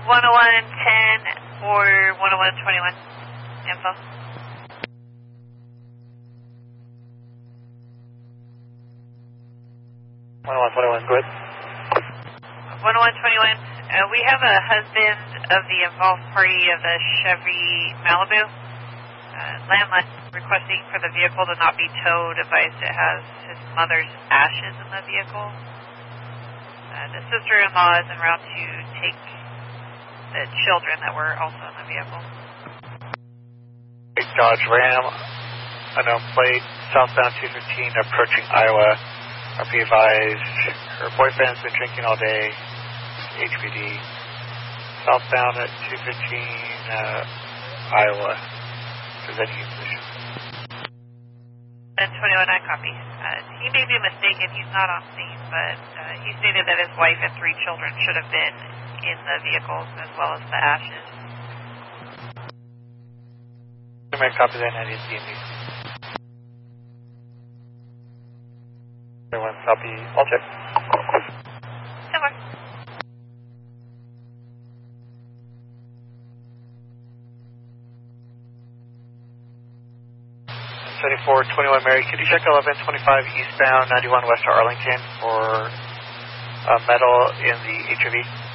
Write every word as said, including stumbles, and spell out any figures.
one oh one ten or one oh one twenty-one info. one oh one twenty-one, go ahead. one oh one twenty-one, uh, we have a husband of the involved party of the Chevy Malibu. Uh, landline requesting for the vehicle to not be towed, advised it has his mother's ashes in the vehicle. Uh, the sister-in-law is en route to take the children that were also in the vehicle. Dodge Ram, unknown plate, southbound two fifteen, approaching Iowa. R P advised, her boyfriend's been drinking all day, H P D. Southbound at two fifteen, uh, Iowa. Presenting your position. ten twenty-one, I copy. Uh, he may be mistaken, he's not on scene, but uh, he stated that his wife and three children should have been in the vehicles as well as the ashes. I might copy that, I didn't see me. Everyone copy, all check. Similar. seventy-four twenty-one Mary, could you check eleven twenty-five eastbound ninety-one west to Arlington for uh, metal in the H O V?